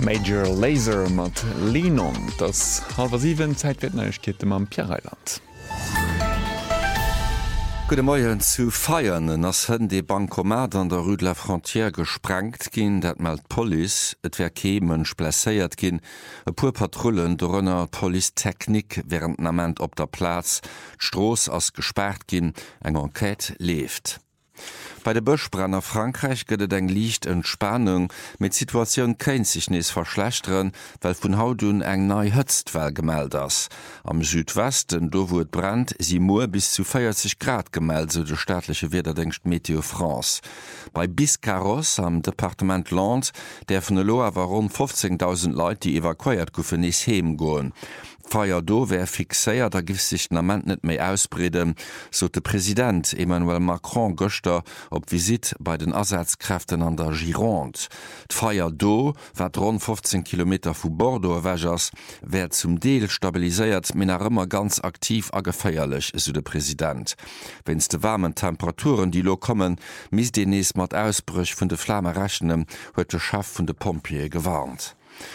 Major Lazer mat Lenon, das halber 7 Zeitwettneichkete am Pierreiland. Gute Morgen zu feiern, ass hën de Bankomat an der Rue de la Frontière gesprengt ginn, dat meldt Police, et wär kemensch blesséiert ginn, e puer Patrullen dorënner Polizetechnik während Nament op der Platz, d'Stroos ass gesperrt ginn, eng Enquête left. Bei der Bëschbrenner Frankreich gëtt eng Liicht Entspannung mit Situationun kéint sich nees verschlechteren, well vun Hautun eng nei Hëtztwell gemeld ass. Am Südwesten, do wo et brennt, si Moer bis zu 40 Grad gemeld, so de staatliche Wederdenkst Meteo France. Bei Biscarrosse am Departement Land, der vun de Loa war rund 15.000 Leute, die evakuiert goufen is heem goen. Feier do wär fixéiert, da gif sich Nament net méi ausbreden, so de Präsident Emmanuel Macron Göster op Visit bei den Ersatzkräften an der Gironde. D'Feier do, wat rund 15 Kilometer vu Bordeaux wägers, wär zum Deel stabiliséiert, min ëmmer ganz aktiv a geféierlech, so de Präsident. Wenns de warmen Temperaturen, die lo kommen, mis de nees mat Ausbrüch vun de Flamme rechnen, huet de Chef vun de Pompier gewarnt.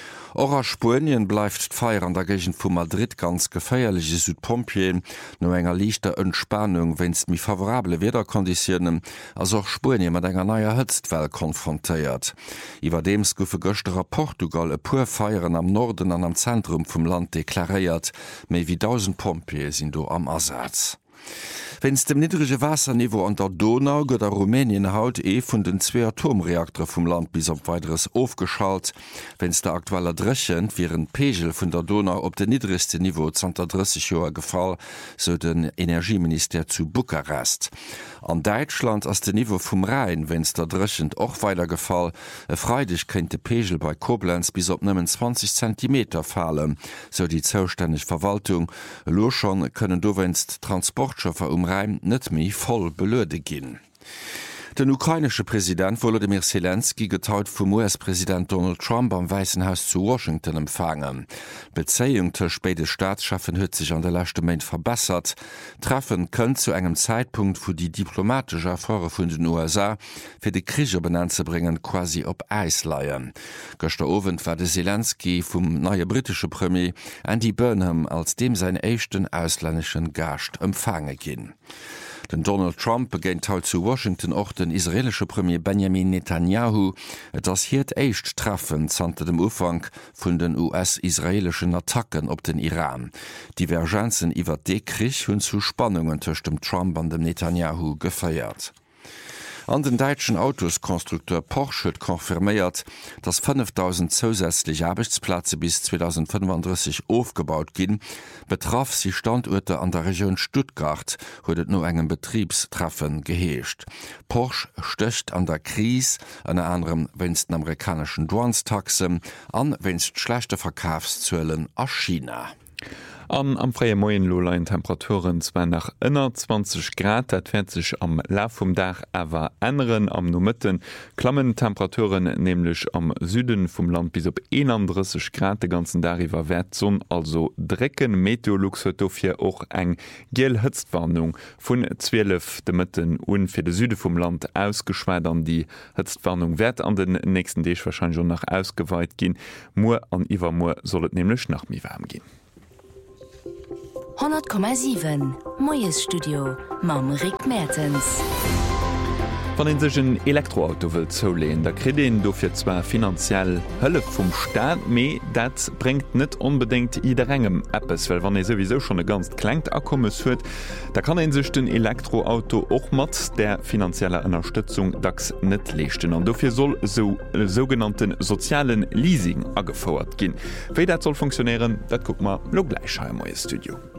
Ora Spurien bleifft d'Feier an der Gegend vu Madrid ganz geféierliche Südpompien, no enger lichter Entspannung wennst mi favorable Wederkonditionen, as auch Spurien mat enger neier Hëtztwell konfrontéiert. Iwer dems goufe Göchterer Portugal e puer Feieren am Norden an am Zentrum vum Land deklaréiert, méi wie 1000 Pompie sinn do am Ersatz. Wenns dem niedrige Wasserniveau an der Donau gëtt der Rumänien haut vun den 2 Atomreaktor vum Land bis op weiteres aufgeschalt. Wenns der aktueller Drechen viren Pegel vun der Donau op de niedrigste Niveau 30 Joer gefall, so den Energieminister zu Bukarest. An Deutschland ass de Niveau vum Rhein, wenns der Drechend och weiter gefall, freidig kennt de Pegel bei Koblenz bis op nëmmen 20 cm fallen, so die zoustänneg Verwaltung. Lo schon kënnen do wennst Transportschaffer Rhein net méi voll belöde ginn. Den ukrainische Präsident Volodymyr Zelensky getaut vum US-Präsident Donald Trump am Weißen Haus zu Washington empfangen. Bezeung ter späte Staatsschaffen huet sich an der letzte Moment verbessert. Treffen könnt zu engem Zeitpunkt, wo die diplomatische Affäre vun den USA fir de Kriege benannt zu bringen, quasi op Eis leiien. Gestern Abend war de Zelensky vum neue britische Premier Andy Burnham als dem sein echten ausländischen Gast empfange ginn. Den Donald Trump begéint haut zu Washington och den israelsche Premier Benjamin Netanyahu, et ass hiert éicht treffen zante dem Ufang vun den US-israelischen Attacken op den Iran. Divergenzen iwwer de Krich hunn zu Spannungen tëcht dem Trump an dem Netanyahu geféiert. An den deutschen Autoskonstrukteur Porsche hat konfirmiert, dass 5.000 zusätzliche Arbeitsplätze bis 2035 aufgebaut gehen, betraf sie Standorte an der Region Stuttgart, wurde nur engem Betriebstreffen geheescht. Porsche stöcht an der Krise, unter anderem wenn's den amerikanischen Douanetaxen, an wenn's schlechte Verkaufszöllen aus China. Am freie Moien Lolein Temperaturen zwar nach 20 Grad, dat fährt sich am Lauf vom Dach aber anderen am Numitten klammen Temperaturen nämlich am Süden vom Land bis op 31 Grad den ganzen Dariwer Wertzon, also drecken Meteorluxotofir auch eng Gel-Hëtztwarnung von 12 de Mitten und für de Süde vom Land ausgeschwedern. Die Hëtztwarnung wird an den nächsten Tag wahrscheinlich schon nach ausgeweitet gehen. Moer an Iwermoer sollet nämlich nach mir warm gehen. 100,7 Moes Studio Mam Rick Mertens. Wann en sech een Elektroauto wët zouleen, da kredeen dofir zwar finanziell Hëlle vum Staat, méi dat bringt net unbedingt ieder engem Appes, well wann e sowieso schon e ganz klenkt Akkommes huet, da kann en sech den Elektroauto och mat der finanzieller Unterstützung dacks net lechten. An dofir soll so sogenannten sozialen Leasing agefauerert ginn. Wéi dat soll funktionieren, dat guck ma lo gleich im Studio.